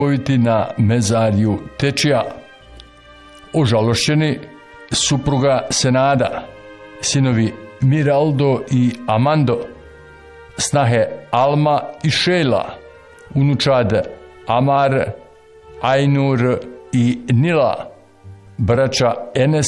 na mezarju Tečija. Ožalošćeni supruga Senada, sinovi Miraldo i Amando, snahe Alma i Šejla, unučad Amar, Ajnur i Nila, braća Enes